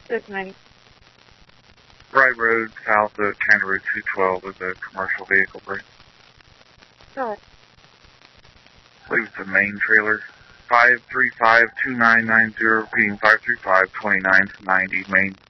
690. Right Road, south of County Road 212 is a commercial vehicle break. Go ahead. I believe it's a main trailer. 535-2990, repeating 535-2990, main.